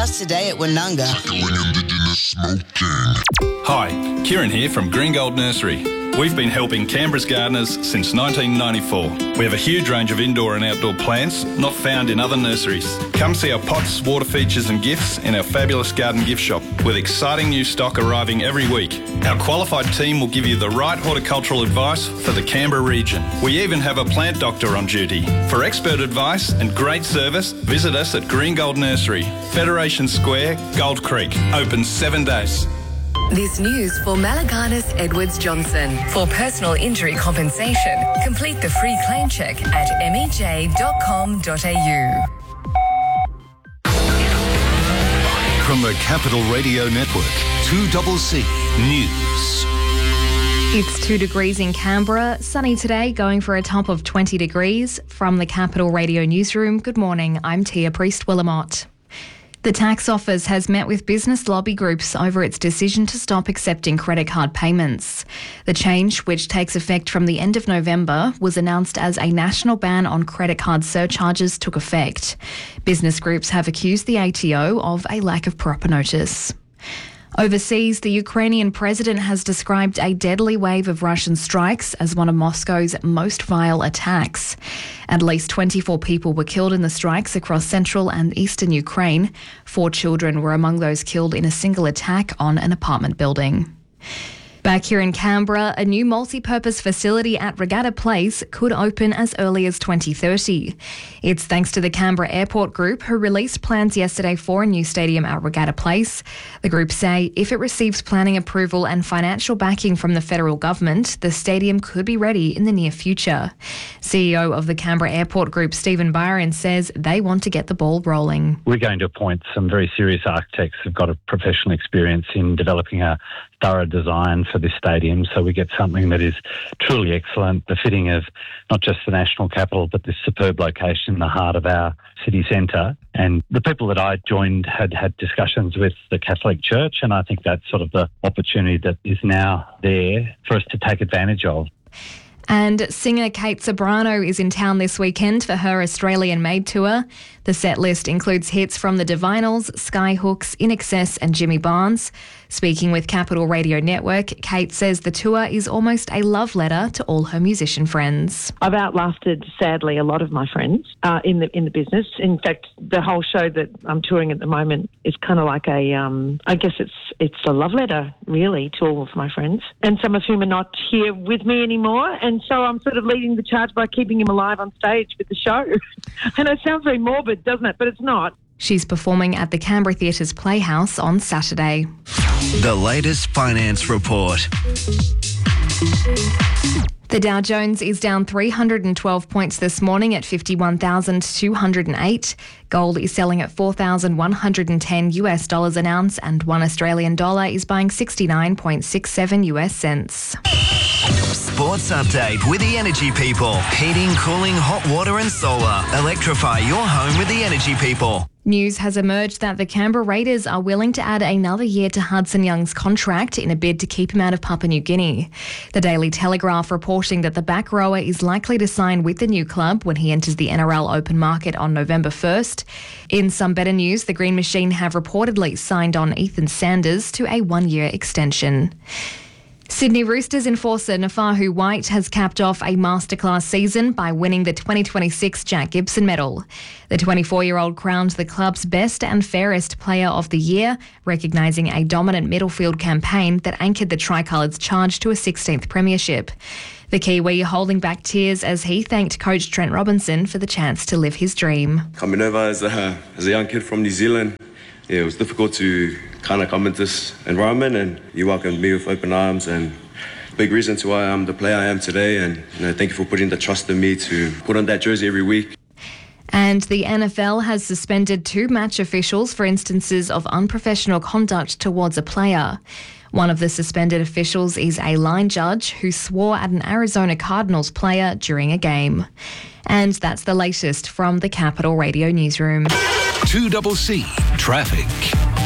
Just today at Woononga. Hi, Kieran here from Green Gold Nursery. We've been helping Canberra's gardeners since 1994. We have a huge range of indoor and outdoor plants not found in other nurseries. Come see our pots, water features and gifts in our fabulous garden gift shop with exciting new stock arriving every week. Our qualified team will give you the right horticultural advice for the Canberra region. We even have a plant doctor on duty. For expert advice and great service, visit us at Green Gold Nursery, Federation Square, Gold Creek. Open 7 days. This news for Malaganas Edwards Johnson. For personal injury compensation, complete the free claim check at mej.com.au. From the Capital Radio Network, 2CC News. It's 2 degrees in Canberra. Sunny today, going for a top of 20 degrees. From the Capital Radio Newsroom, good morning. I'm Tia Priest-Willamott. The tax office has met with business lobby groups over its decision to stop accepting credit card payments. The change, which takes effect from the end of November, was announced as a national ban on credit card surcharges took effect. Business groups have accused the ATO of a lack of proper notice. Overseas, the Ukrainian president has described a deadly wave of Russian strikes as one of Moscow's most vile attacks. At least 24 people were killed in the strikes across central and eastern Ukraine. 4 children were among those killed in a single attack on an apartment building. Back here in Canberra, a new multi-purpose facility at Regatta Place could open as early as 2030. It's thanks to the Canberra Airport Group, who released plans yesterday for a new stadium at Regatta Place. The group say if it receives planning approval and financial backing from the federal government, the stadium could be ready in the near future. CEO of the Canberra Airport Group, Stephen Byron, says they want to get the ball rolling. We're going to appoint some very serious architects who've got a professional experience in developing a thorough design for this stadium, so we get something that is truly excellent, befitting of not just the national capital but this superb location in the heart of our city centre. And the people that I joined had discussions with the Catholic Church, and I think that's sort of the opportunity that is now there for us to take advantage of. And singer Kate Ceberano is in town this weekend for her Australian Made tour. The set list includes hits from the Divinals, Skyhooks, INXS and Jimmy Barnes. Speaking with Capital Radio Network, Kate says the tour is almost a love letter to all her musician friends. I've outlasted, sadly, a lot of my friends in the business. In fact, the whole show that I'm touring at the moment is kind of like I guess it's a love letter, really, to all of my friends. And some of whom are not here with me anymore. And so I'm sort of leading the charge by keeping him alive on stage with the show. And it sounds very morbid, doesn't it? But it's not. She's performing at the Canberra Theatre's Playhouse on Saturday. The latest finance report. The Dow Jones is down 312 points this morning at 51,208. Gold is selling at $4,110 an ounce, and $1 Australian dollar is buying 69.67 US cents. Sports update with the Energy People. Heating, cooling, hot water and solar. Electrify your home with the Energy People. News has emerged that the Canberra Raiders are willing to add another year to Hudson Young's contract in a bid to keep him out of Papua New Guinea. The Daily Telegraph reporting that the back rower is likely to sign with the new club when he enters the NRL open market on November 1st. In some better news, the Green Machine have reportedly signed on Ethan Sanders to a 1-year extension. Sydney Roosters enforcer Nafahu White has capped off a masterclass season by winning the 2026 Jack Gibson medal. The 24-year-old crowned the club's best and fairest player of the year, recognising a dominant middle-field campaign that anchored the Tricolour's charge to a 16th premiership. The Kiwi holding back tears as he thanked coach Trent Robinson for the chance to live his dream. Coming over as a young kid from New Zealand, it was difficult to kind of come into this environment, and you welcomed me with open arms, and big reason to why I'm the player I am today. And thank you for putting the trust in me to put on that jersey every week. And the NFL has suspended 2 match officials for instances of unprofessional conduct towards a player. One of the suspended officials is a line judge who swore at an Arizona Cardinals player during a game. And that's the latest from the Capital Radio Newsroom. 2CC Traffic.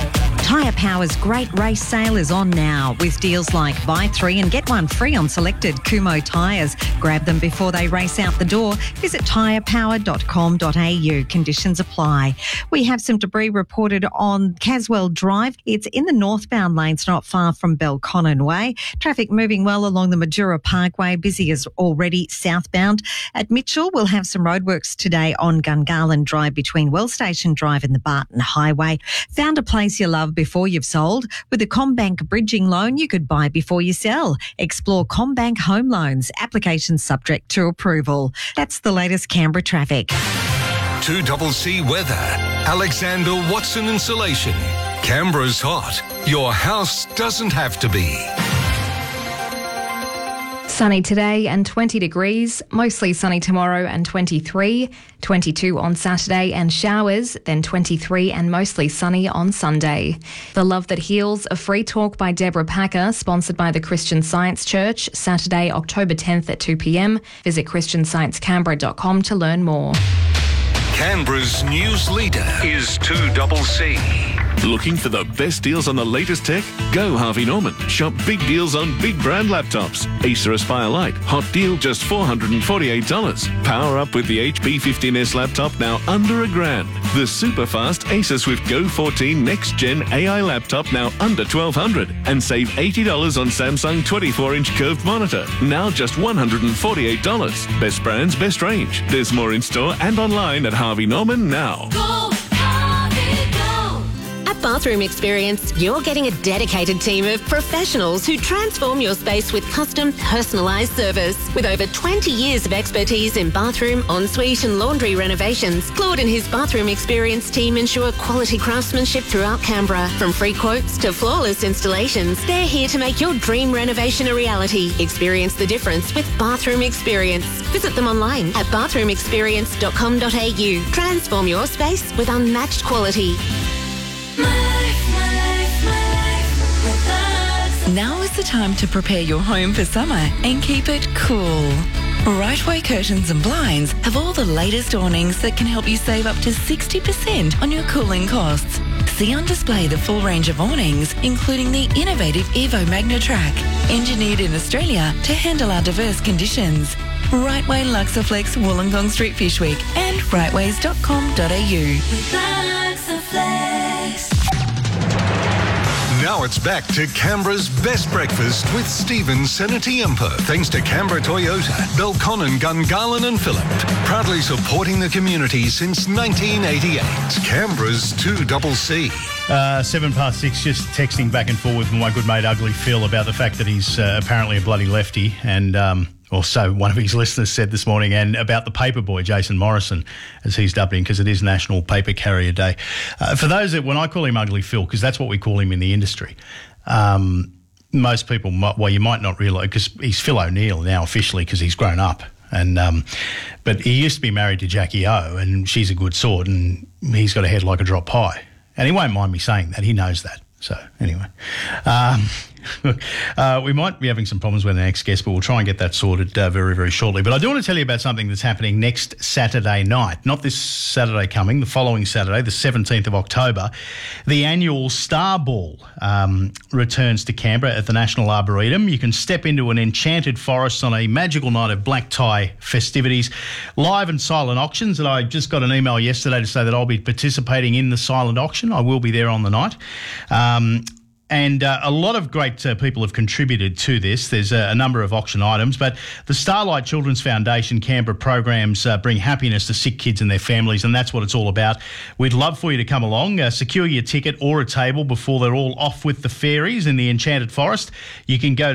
Tyre Power's great race sale is on now with deals like buy 3 and get 1 free on selected Kumho tyres. Grab them before they race out the door. Visit tyrepower.com.au. Conditions apply. We have some debris reported on Caswell Drive. It's in the northbound lanes not far from Belconnen Way. Traffic moving well along the Majura Parkway. Busy as already southbound. At Mitchell, we'll have some roadworks today on Gungahlin Drive between Well Station Drive and the Barton Highway. Found a place you love before you've sold? With a CommBank bridging loan, you could buy before you sell. Explore CommBank Home Loans. Applications subject to approval. That's the latest Canberra traffic. 2CC weather. Alexander Watson Insulation. Canberra's hot. Your house doesn't have to be. Sunny today and 20 degrees, mostly sunny tomorrow and 23, 22 on Saturday and showers, then 23 and mostly sunny on Sunday. The Love That Heals, a free talk by Deborah Packer, sponsored by the Christian Science Church, Saturday, October 10th at 2 p.m. Visit christiansciencecanberra.com to learn more. Canberra's news leader is 2CC. Looking for the best deals on the latest tech? Go Harvey Norman. Shop big deals on big brand laptops. Acer Aspire Lite, hot deal just $448. Power up with the HP 15S laptop now under $1,000. The super fast Acer Swift Go 14 Next Gen AI laptop now under $1,200. And save $80 on Samsung 24-inch curved monitor, now just $148. Best brands, best range. There's more in store and online at Harvey Norman now. Bathroom Experience, you're getting a dedicated team of professionals who transform your space with custom, personalised service. With over 20 years of expertise in bathroom, ensuite and laundry renovations, Claude and his Bathroom Experience team ensure quality craftsmanship throughout Canberra. From free quotes to flawless installations, they're here to make your dream renovation a reality. Experience the difference with Bathroom Experience. Visit them online at bathroomexperience.com.au. Transform your space with unmatched quality. Now is the time to prepare your home for summer and keep it cool. Rightway Curtains and Blinds have all the latest awnings that can help you save up to 60% on your cooling costs. See on display the full range of awnings, including the innovative Evo Magnatrack, engineered in Australia to handle our diverse conditions. Rightway Luxaflex, Wollongong Street, Fishwick, and rightways.com.au. Now it's back to Canberra's best breakfast with Stephen Senatiempo. Thanks to Canberra Toyota, Belconnen, Gungahlin and Phillip. Proudly supporting the community since 1988. Canberra's 2CC. 6:07, just texting back and forth with my good mate Ugly Phil about the fact that he's apparently a bloody lefty, and also one of his listeners said this morning, and about the paper boy, Jason Morrison, as he's dubbed him, because it is National Paper Carrier Day. For those that, when I call him Ugly Phil, because that's what we call him in the industry, most people, you might not realise, because he's Phil O'Neill now officially because he's grown up. And but he used to be married to Jackie O, and she's a good sort, and he's got a head like a drop pie. And he won't mind me saying that. He knows that. So anyway, we might be having some problems with the next guest, but we'll try and get that sorted very, very shortly. But I do want to tell you about something that's happening next Saturday night. Not this Saturday coming, the following Saturday, the 17th of October. The annual Star Ball returns to Canberra at the National Arboretum. You can step into an enchanted forest on a magical night of black tie festivities, live and silent auctions. And I just got an email yesterday to say that I'll be participating in the silent auction. I will be there on the night. And a lot of great people have contributed to this. There's a number of auction items, but the Starlight Children's Foundation Canberra programs bring happiness to sick kids and their families, and that's what it's all about. We'd love for you to come along, secure your ticket or a table before they're all off with the fairies in the Enchanted Forest. You can go to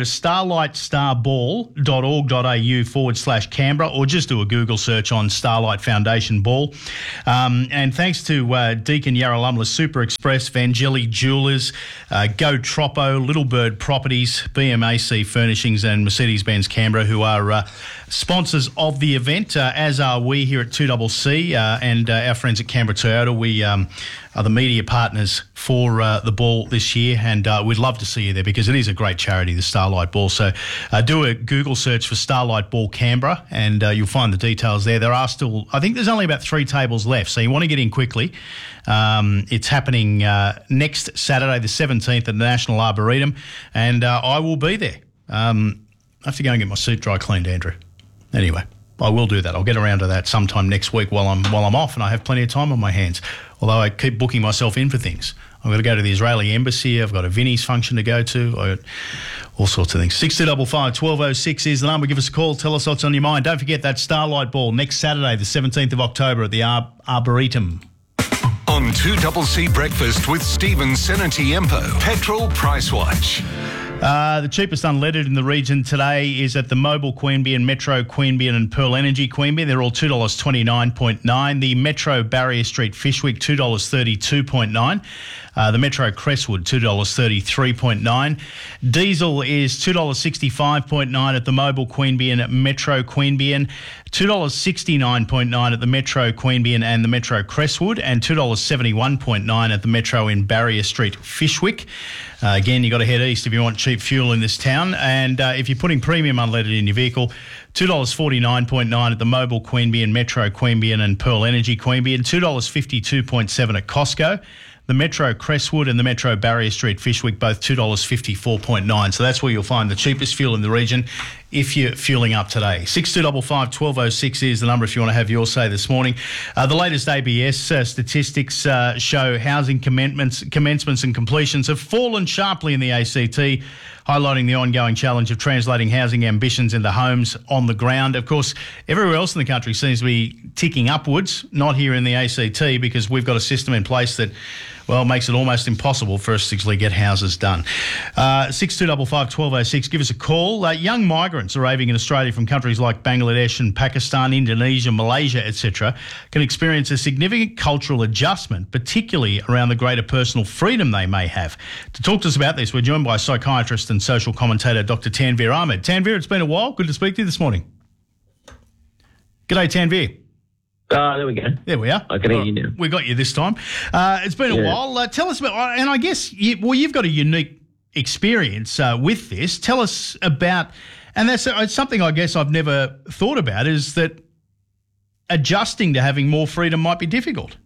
starlightstarBall.org.au/Canberra, or just do a Google search on Starlight Foundation Ball. And thanks to Deakin Yarralumla Super Express, Vangeli Jewelers, Go Troppo, Little Bird Properties, BMAC Furnishings and Mercedes-Benz Canberra, who are sponsors of the event, as are we here at 2CC and our friends at Canberra Toyota. We are the media partners for the ball this year, and we'd love to see you there because it is a great charity, the Starlight Ball. So do a Google search for Starlight Ball Canberra, and you'll find the details there. There are still, I think there's only about 3 tables left, so you want to get in quickly. It's happening next Saturday, the 17th, at the National Arboretum, and I will be there. I have to go and get my suit dry cleaned, Andrew. Anyway, I will do that. I'll get around to that sometime next week while I'm off, and I have plenty of time on my hands. Although I keep booking myself in for things. I've got to go to the Israeli embassy. I've got a Vinnie's function to go to. All sorts of things. 6255 1206 is the number. Give us a call. Tell us what's on your mind. Don't forget that Starlight Ball next Saturday, the 17th of October at the Arboretum. On 2CC Breakfast with Stephen Senatiempo, Petrol Price Watch. The cheapest unleaded in the region today is at the Mobil Queanbeyan, Metro Queanbeyan and Pearl Energy Queanbeyan. They're all $2.29.9. The Metro Barrier Street Fishwick, $2.32.9. The Metro Crestwood, $2.33.9. Diesel is $2.65.9 at the Mobil Queanbeyan, Metro Queanbeyan, $2.69.9 at the Metro Queanbeyan and the Metro Crestwood, and $2.71.9 at the Metro in Barrier Street Fishwick. Again, you've got to head east if you want cheap fuel in this town. And if you're putting premium unleaded in your vehicle, $2.49.9 at the Mobil Queanbeyan, Metro Queanbeyan and Pearl Energy Queanbeyan, $2.52.7 at Costco. The Metro Crestwood and the Metro Barrier Street Fishwick, both $2.54.9. So that's where you'll find the cheapest fuel in the region if you're fueling up today. 6255 1206 is the number if you want to have your say this morning. The latest ABS statistics show housing commencements and completions have fallen sharply in the ACT, highlighting the ongoing challenge of translating housing ambitions into homes on the ground. Of course, everywhere else in the country seems to be ticking upwards, not here in the ACT, because we've got a system in place that, well, makes it almost impossible for us to actually get houses done. 6255 1206, give us a call. Young migrants arriving in Australia from countries like Bangladesh and Pakistan, Indonesia, Malaysia, etc., can experience a significant cultural adjustment, particularly around the greater personal freedom they may have. To talk to us about this, we're joined by psychiatrist and social commentator Dr. Tanveer Ahmed. Tanveer, it's been a while. Good to speak to you this morning. G'day, Tanveer. There we go. There we are. I can hear you now. We got you this time. It's been a while. Tell us about, and I guess, you've got a unique experience with this. Tell us about, and that's something I guess I've never thought about, is that adjusting to having more freedom might be difficult.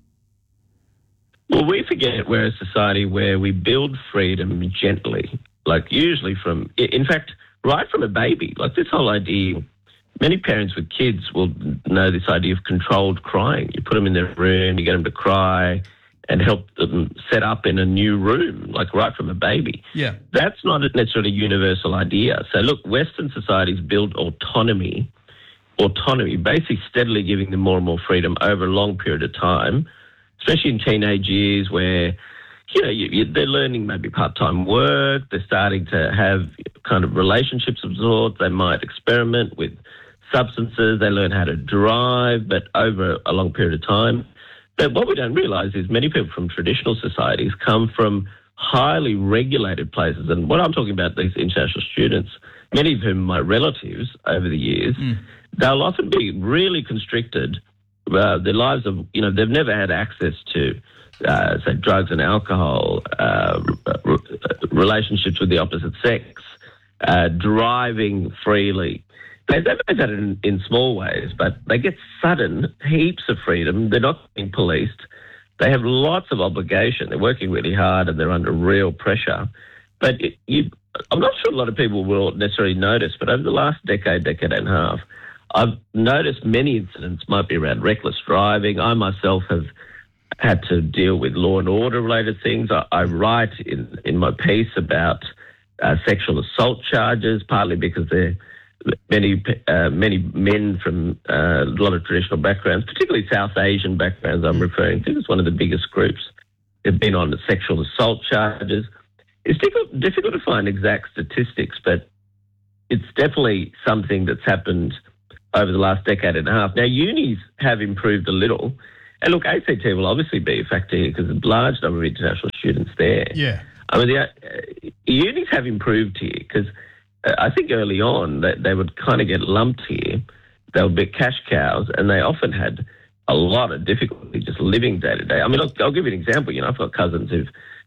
Well, we forget we're a society where we build freedom gently, like usually in fact, right from a baby. Like this whole idea, many parents with kids will know this idea of controlled crying. You put them in their room, you get them to cry and help them set up in a new room, like right from a baby. Yeah. That's not necessarily a universal idea. So look, Western societies build autonomy, basically steadily giving them more and more freedom over a long period of time, especially in teenage years where, they're learning maybe part-time work, they're starting to have kind of relationships of sorts, they might experiment with substances, they learn how to drive, but over a long period of time. But what we don't realise is many people from traditional societies come from highly regulated places. And what I'm talking about, these international students, many of whom are my relatives over the years, they'll often be really constricted. Their lives of, they've never had access to, say, drugs and alcohol, relationships with the opposite sex, driving freely. They've had it in small ways, but they get sudden heaps of freedom. They're not being policed. They have lots of obligation. They're working really hard and they're under real pressure. But I'm not sure a lot of people will necessarily notice, but over the last decade and a half, I've noticed many incidents might be around reckless driving. I myself have had to deal with law and order related things. I write in my piece about sexual assault charges, partly because they're many men from a lot of traditional backgrounds, particularly South Asian backgrounds I'm referring to. It's one of the biggest groups. They've been on the sexual assault charges. It's difficult to find exact statistics, but it's definitely something that's happened over the last decade and a half. Now, unis have improved a little. And look, ACT will obviously be a factor here because there's a large number of international students there. Yeah. I mean, unis have improved here because I think early on they would kind of get lumped here. They would be cash cows, and they often had a lot of difficulty just living day to day. I mean, I'll give you an example. I've got cousins who've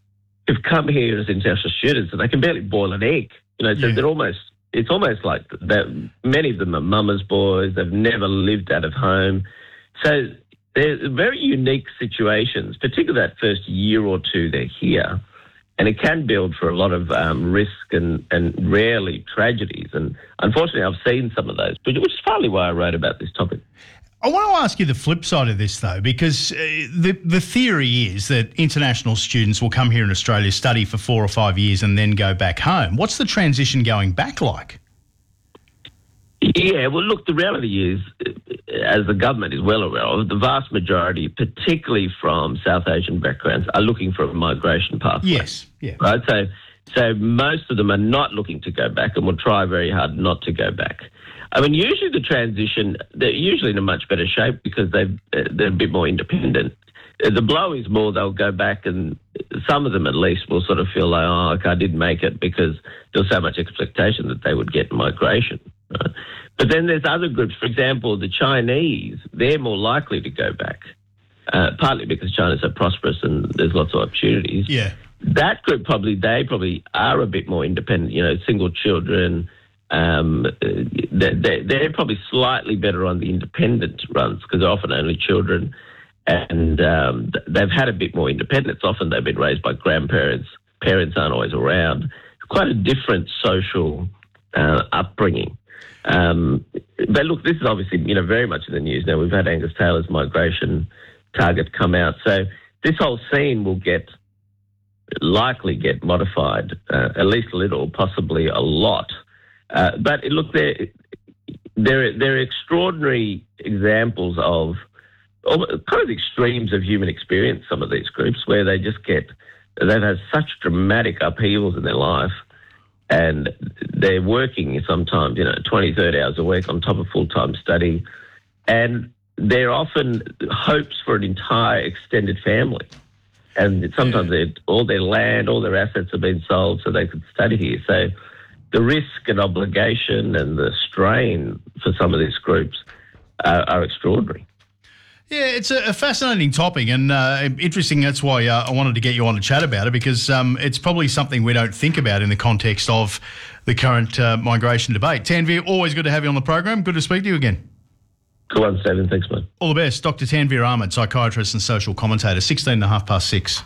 who've come here as international students and they can barely boil an egg. So it's almost like that. Many of them are mama's boys. They've never lived out of home. So they're very unique situations, particularly that first year or two they're here. And it can build for a lot of risk and rarely tragedies. And unfortunately, I've seen some of those, which is partly why I wrote about this topic. I want to ask you the flip side of this, though, because the theory is that international students will come here in Australia, study for 4 or 5 years and then go back home. What's the transition going back like? Yeah, well, look, the reality is, as the government is well aware of, the vast majority, particularly from South Asian backgrounds, are looking for a migration pathway. Yes, yeah. Right, so most of them are not looking to go back and will try very hard not to go back. I mean, usually the transition, they're usually in a much better shape because they're a bit more independent. The blow is more they'll go back, and some of them at least will sort of feel like, oh, okay, I didn't make it because there was so much expectation that they would get migration. Right? But then there's other groups, for example, the Chinese, they're more likely to go back, partly because China's so prosperous and there's lots of opportunities. Yeah. That group they probably are a bit more independent, single children. They're probably slightly better on the independent runs because they're often only children, and they've had a bit more independence. Often they've been raised by grandparents. Parents aren't always around. Quite a different social upbringing. But look, this is obviously very much in the news now. We've had Angus Taylor's migration target come out, so this whole scene will likely get modified, at least a little, possibly a lot. But look, they're extraordinary examples of kind of extremes of human experience, some of these groups, where they've had such dramatic upheavals in their life, and they're working sometimes, 20, 30 hours a week on top of full-time study, and they're often hopes for an entire extended family. And sometimes all their land, all their assets have been sold so they could study here. So the risk and obligation and the strain for some of these groups are extraordinary. Yeah, it's a fascinating topic and interesting. That's why I wanted to get you on to chat about it, because it's probably something we don't think about in the context of the current migration debate. Tanveer, always good to have you on the program. Good to speak to you again. Good one, Stephen. Thanks, mate. All the best. Dr. Tanveer Ahmed, psychiatrist and social commentator, 6:6.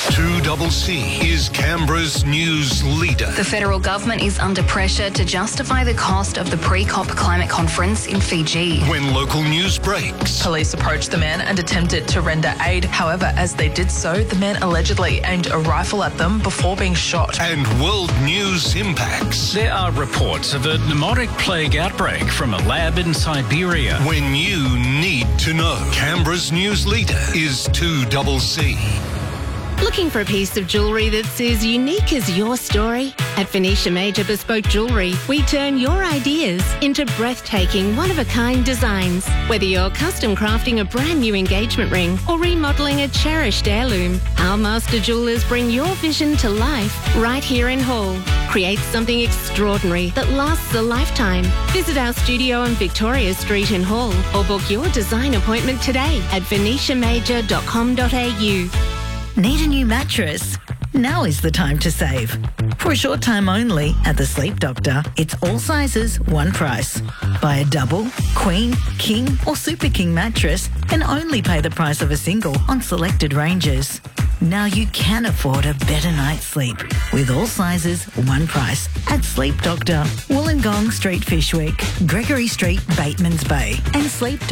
2CC is Canberra's news leader. The federal government is under pressure to justify the cost of the pre-COP climate conference in Fiji. When local news breaks. Police approached the men and attempted to render aid. However, as they did so, the men allegedly aimed a rifle at them before being shot. And world news impacts. There are reports of a pneumotic plague outbreak from a lab in Siberia. When you need to know. Canberra's news leader is 2CC. Looking for a piece of jewellery that's as unique as your story? At Venetia Major Bespoke Jewellery, we turn your ideas into breathtaking, one-of-a-kind designs. Whether you're custom crafting a brand new engagement ring or remodelling a cherished heirloom, our master jewellers bring your vision to life right here in Hull. Create something extraordinary that lasts a lifetime. Visit our studio on Victoria Street in Hull or book your design appointment today at venetiamajor.com.au. Need a new mattress? Now is the time to save. For a short time only at the Sleep Doctor, it's all sizes, one price. Buy a double, queen, king or super king mattress and only pay the price of a single on selected ranges. Now you can afford a better night's sleep with all sizes, one price at Sleep Doctor, Wollongong Street, Fishwick, Gregory Street, Batemans Bay and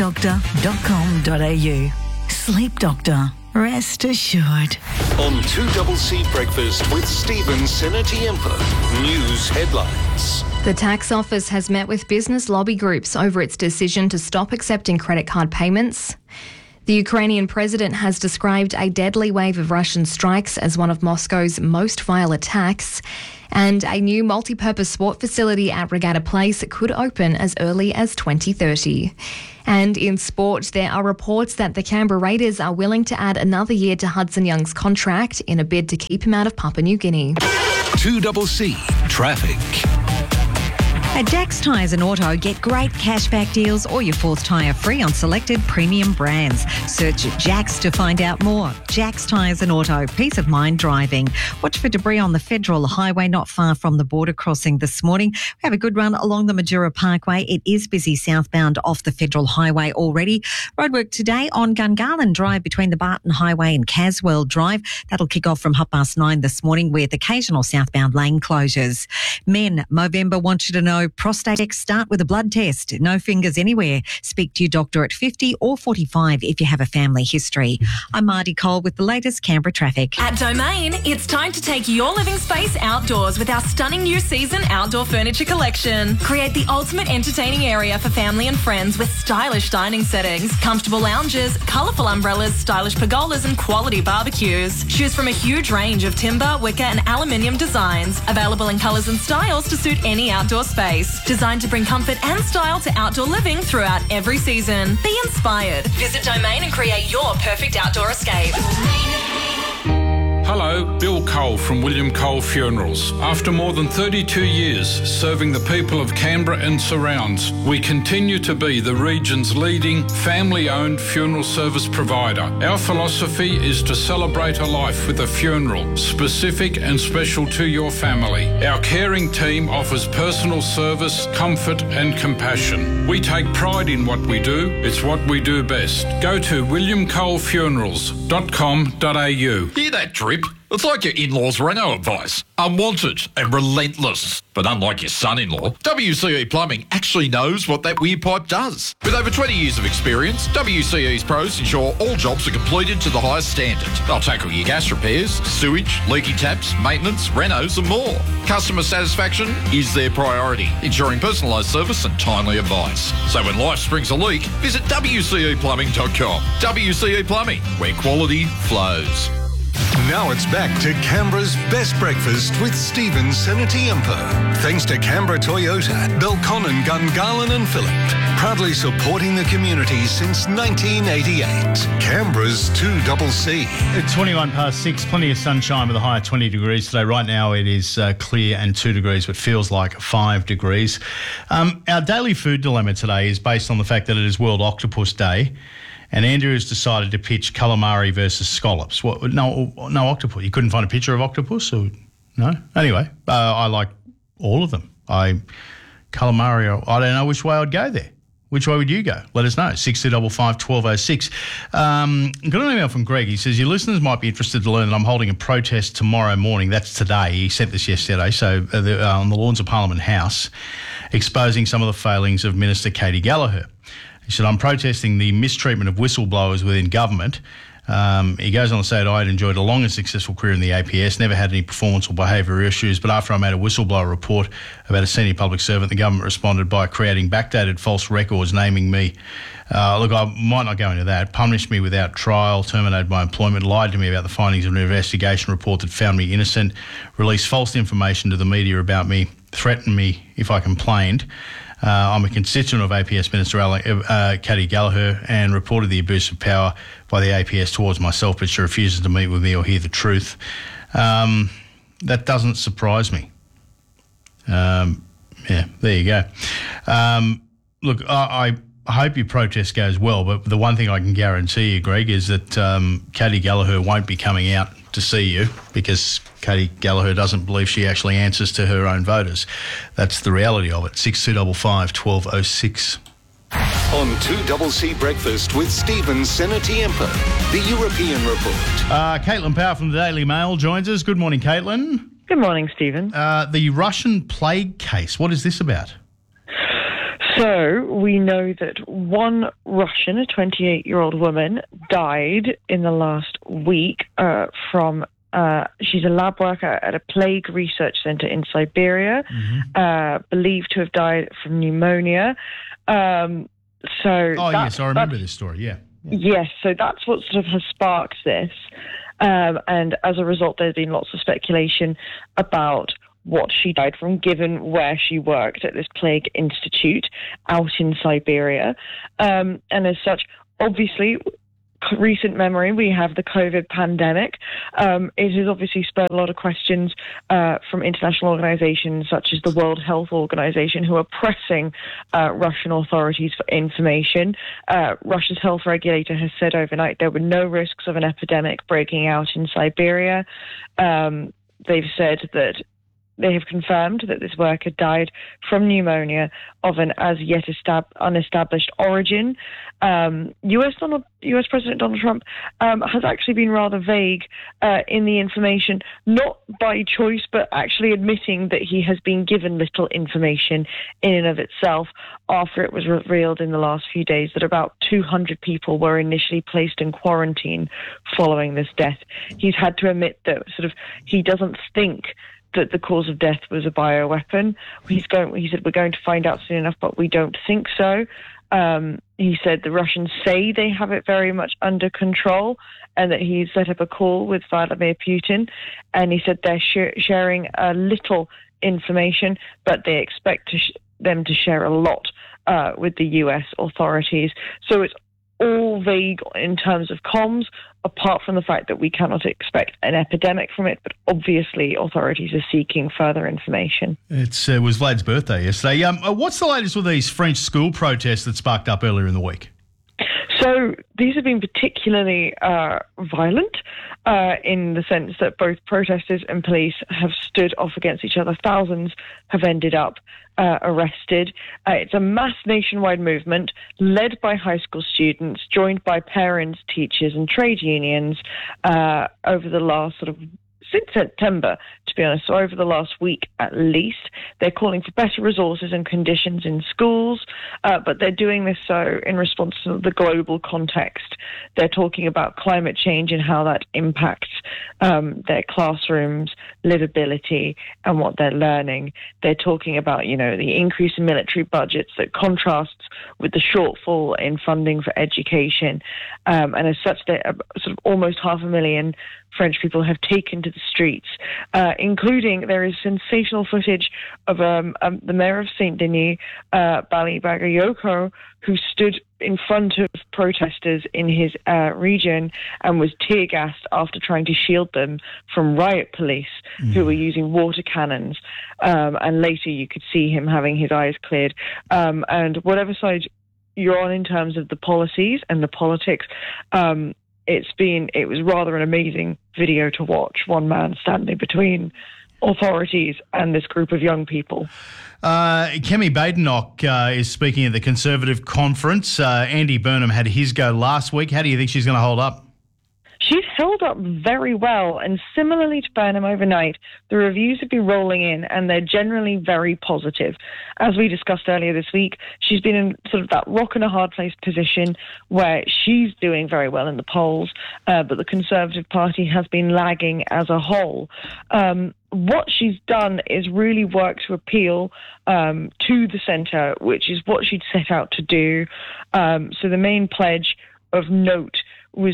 sleepdoctor.com.au. Sleep Doctor. Rest assured. On 2CC Breakfast with Stephen Senatiempo. News headlines. The tax office has met with business lobby groups over its decision to stop accepting credit card payments. The Ukrainian president has described a deadly wave of Russian strikes as one of Moscow's most vile attacks, and a new multi-purpose sport facility at Regatta Place could open as early as 2030. And in sport, there are reports that the Canberra Raiders are willing to add another year to Hudson Young's contract in a bid to keep him out of Papua New Guinea. 2CC Traffic. At Jack's Tyres and Auto, get great cashback deals or your fourth tyre free on selected premium brands. Search Jack's to find out more. Jack's Tyres and Auto, peace of mind driving. Watch for debris on the Federal Highway not far from the border crossing this morning. We have a good run along the Majura Parkway. It is busy southbound off the Federal Highway already. Roadwork today on Gungahlin Drive between the Barton Highway and Caswell Drive. That'll kick off from 9:30 this morning with occasional southbound lane closures. Men, Movember wants you to know prostate checks start with a blood test. No fingers anywhere. Speak to your doctor at 50 or 45 if you have a family history. I'm Marty Cole with the latest Canberra traffic. At Domain, it's time to take your living space outdoors with our stunning new season outdoor furniture collection. Create the ultimate entertaining area for family and friends with stylish dining settings, comfortable lounges, colourful umbrellas, stylish pergolas and quality barbecues. Choose from a huge range of timber, wicker and aluminium designs, available in colours and styles to suit any outdoor space. Designed to bring comfort and style to outdoor living throughout every season. Be inspired. Visit Domain and create your perfect outdoor escape. Hello, Bill Cole from William Cole Funerals. After more than 32 years serving the people of Canberra and surrounds, we continue to be the region's leading family-owned funeral service provider. Our philosophy is to celebrate a life with a funeral, specific and special to your family. Our caring team offers personal service, comfort and compassion. We take pride in what we do. It's what we do best. Go to williamcolefunerals.com.au. Hear that drip? It's like your in-laws' Renault advice. Unwanted and relentless. But unlike your son-in-law, WCE Plumbing actually knows what that weird pipe does. With over 20 years of experience, WCE's pros ensure all jobs are completed to the highest standard. They'll tackle your gas repairs, sewage, leaky taps, maintenance, renos and more. Customer satisfaction is their priority, ensuring personalised service and timely advice. So when life springs a leak, visit WCEplumbing.com. WCE Plumbing, where quality flows. Now it's back to Canberra's best breakfast with Stephen Senatiempo. Thanks to Canberra Toyota, Belconnen, Gungahlin and Phillip. Proudly supporting the community since 1988. Canberra's 2CC. At 6:21, plenty of sunshine with a high of 20 degrees today. Right now it is clear and 2 degrees, but feels like 5 degrees. Our daily food dilemma today is based on the fact that it is World Octopus Day. And Andrew has decided to pitch calamari versus scallops. What? No octopus. You couldn't find a picture of octopus? Or, no? Anyway, I like all of them. Calamari, I don't know which way I'd go there. Which way would you go? Let us know. 6255 1206. Got an email from Greg. He says, your listeners might be interested to learn that I'm holding a protest tomorrow morning. That's today. He sent this yesterday. So on the lawns of Parliament House, exposing some of the failings of Minister Katie Gallagher. He said, I'm protesting the mistreatment of whistleblowers within government. He goes on to say that I had enjoyed a long and successful career in the APS, never had any performance or behaviour issues, but after I made a whistleblower report about a senior public servant, the government responded by creating backdated false records, naming me. Look, I might not go into that. Punished me without trial, terminated my employment, lied to me about the findings of an investigation report that found me innocent, released false information to the media about me, threatened me if I complained. I'm a constituent of APS Minister Katie Gallagher and reported the abuse of power by the APS towards myself, but she refuses to meet with me or hear the truth. That doesn't surprise me. Yeah, there you go. Look, I hope your protest goes well, but the one thing I can guarantee you, Greg, is that Katie Gallagher won't be coming out to see you because Katie Gallagher doesn't believe she actually answers to her own voters. That's the reality of it. 6255 1206. On 2CC Breakfast with Stephen Senatiempo, the European Report. Caitlin Power from the Daily Mail joins us. Good morning, Caitlin. Good morning, Stephen. The Russian plague case, what is this about? So we know that one Russian, a 28-year-old woman, died in the last week from... she's a lab worker at a plague research centre in Siberia, believed to have died from pneumonia. Yes, I remember this story, yeah. Yes, so that's what sort of has sparked this. And as a result, there's been lots of speculation about what she died from, given where she worked at this plague institute out in Siberia. And as such, obviously, recent memory, we have the COVID pandemic. It has obviously spurred a lot of questions from international organizations such as the World Health Organization, who are pressing Russian authorities for information. Russia's health regulator has said overnight there were no risks of an epidemic breaking out in Siberia. They've said that they have confirmed that this worker died from pneumonia of an as yet unestablished origin. US President Donald Trump has actually been rather vague in the information, not by choice, but actually admitting that he has been given little information in and of itself after it was revealed in the last few days that about 200 people were initially placed in quarantine following this death. He's had to admit that he doesn't think that the cause of death was a bioweapon. He said, we're going to find out soon enough, but we don't think so. He said the Russians say they have it very much under control and that he's set up a call with Vladimir Putin. And he said they're sharing a little information, but they expect them to share a lot with the US authorities. So it's all vague in terms of comms, apart from the fact that we cannot expect an epidemic from it, but obviously authorities are seeking further information. It was Vlad's birthday yesterday. What's the latest with these French school protests that sparked up earlier in the week? So these have been particularly violent in the sense that both protesters and police have stood off against each other. Thousands have ended up arrested. It's a mass nationwide movement led by high school students, joined by parents, teachers and trade unions over the last since September, to be honest, so over the last week at least. They're calling for better resources and conditions in schools, but they're doing this so in response to the global context. They're talking about climate change and how that impacts their classrooms, livability, and what they're learning. They're talking about, the increase in military budgets that contrasts with the shortfall in funding for education. And as such, almost 500,000 French people have taken to the streets, including there is sensational footage of the mayor of Saint-Denis, Bali Bagayoko, who stood in front of protesters in his region and was tear-gassed after trying to shield them from riot police who were using water cannons. And later you could see him having his eyes cleared. And whatever side you're on in terms of the policies and the politics, it was rather an amazing video to watch, one man standing between authorities and this group of young people. Kemi Badenoch is speaking at the Conservative conference. Andy Burnham had his go last week. How do you think she's going to hold up? She's held up very well, and similarly to Burnham overnight, the reviews have been rolling in and they're generally very positive. As we discussed earlier this week, she's been in that rock and a hard place position where she's doing very well in the polls, but the Conservative Party has been lagging as a whole. What she's done is really work to appeal to the centre, which is what she'd set out to do. So the main pledge of note was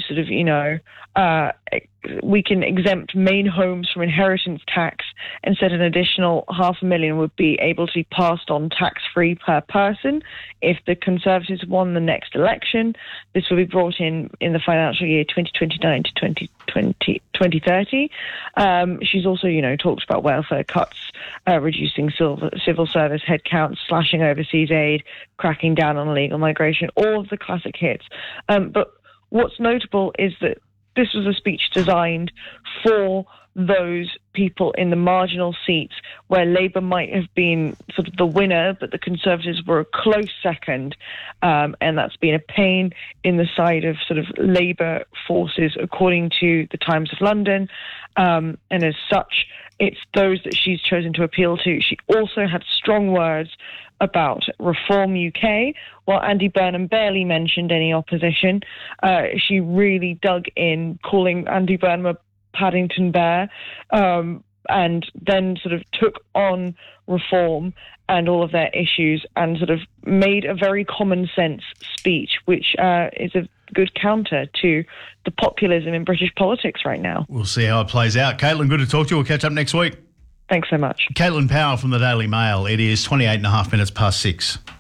we can exempt main homes from inheritance tax, and said an additional $500,000 would be able to be passed on tax-free per person if the Conservatives won the next election. This will be brought in the financial year 2029 to 2030. She's also, talked about welfare cuts, reducing civil service headcounts, slashing overseas aid, cracking down on illegal migration, all of the classic hits. But what's notable is that this was a speech designed for those people in the marginal seats where Labour might have been the winner, but the Conservatives were a close second, and that's been a pain in the side of Labour forces, according to the Times of London. And as such, it's those that she's chosen to appeal to. She also had strong words about Reform UK. While Andy Burnham barely mentioned any opposition, she really dug in, calling Andy Burnham a Paddington Bear, and then took on Reform and all of their issues and made a very common sense speech, which is a good counter to the populism in British politics right now. We'll see how it plays out. Caitlin, good to talk to you. We'll catch up next week. Thanks so much. Caitlin Powell from the Daily Mail. It is 28.5 minutes past 6.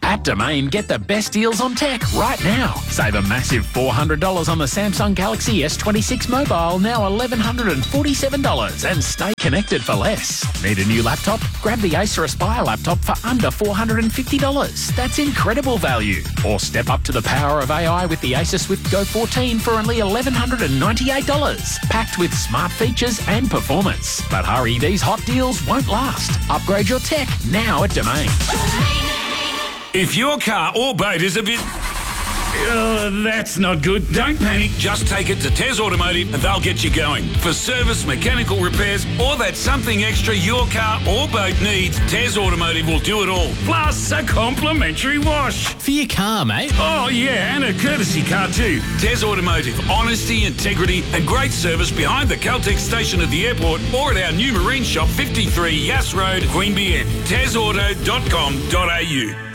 At Domain, get the best deals on tech right now. Save a massive $400 on the Samsung Galaxy S26 mobile, now $1,147, and stay connected for less. Need a new laptop? Grab the Acer Aspire laptop for under $450. That's incredible value. Or step up to the power of AI with the Acer Swift Go 14 for only $1,198. Packed with smart features and performance. But hurry, these hot deals won't last. Upgrade your tech now at Domain. If your car or boat is a bit... that's not good. Don't panic. Just take it to Tez Automotive and they'll get you going. For service, mechanical repairs, or that something extra your car or boat needs, Tez Automotive will do it all. Plus a complimentary wash. For your car, mate. Oh, yeah, and a courtesy car too. Tez Automotive. Honesty, integrity, and great service behind the Caltex station at the airport or at our new marine shop, 53 Yass Road, Queanbeyan. TezAuto.com.au.